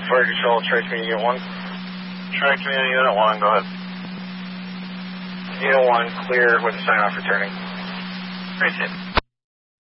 Fire Control, Tri-Community Unit 1. Tri-Community Unit 1, go ahead. Unit 1, clear with a sign off returning. Appreciate it.